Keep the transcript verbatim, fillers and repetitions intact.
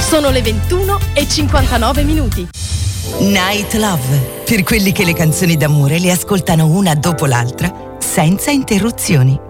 Sono le ventuno e cinquantanove minuti. Night Love, per quelli che le canzoni d'amore le ascoltano una dopo l'altra, senza interruzioni.